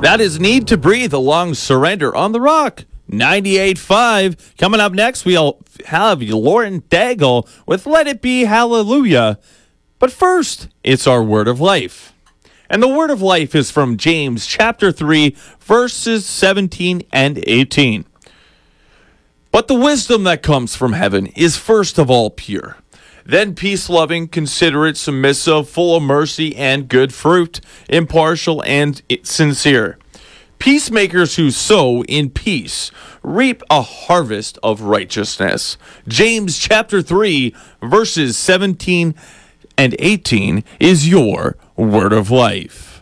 That is Need to Breathe along Surrender on the Rock. 98.5. Coming up next, we'll have Lauren Daigle with Let It Be Hallelujah. But first, it's our Word of Life. And the Word of Life is from James chapter 3, verses 17 and 18. But the wisdom that comes from heaven is first of all pure. Then peace-loving, considerate, submissive, full of mercy and good fruit, impartial and sincere. Peacemakers who sow in peace reap a harvest of righteousness. James chapter 3, verses 17 and 18 is your Word of Life.